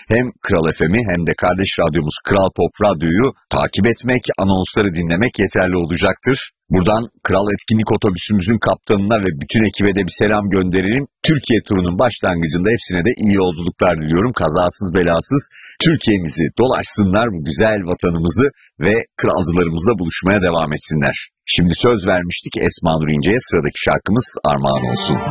hem Kral FM'i hem de kardeş radyomuz Kral Pop Radyo'yu takip etmek, anonsları dinlemek yeterli olacaktır. Buradan Kral Etkinlik Otobüsümüzün kaptanına ve bütün ekibe de bir selam gönderelim. Türkiye turunun başlangıcında hepsine de iyi yolculuklar diliyorum. Kazasız belasız Türkiye'mizi dolaşsınlar, bu güzel vatanımızı ve kralcılarımızla buluşmaya devam etsinler. Şimdi söz vermiştik, Esma Nur İnce'ye sıradaki şarkımız armağan olsun.